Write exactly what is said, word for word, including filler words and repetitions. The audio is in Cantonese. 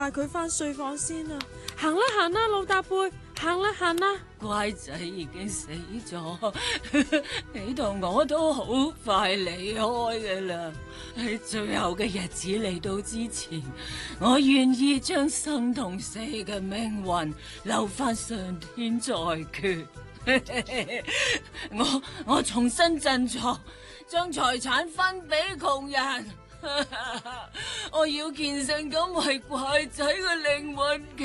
帶佢翻睡房先啊！行啦行啦，老搭輩，行啦行啦。 乖仔已經死咗，你同我都好快離開噶啦。喺最後嘅日子嚟到之前，我願意將生同死嘅命運留翻上天再決。我我重新振作，將財產分俾窮人。我要虔誠咁為乖仔嘅靈魂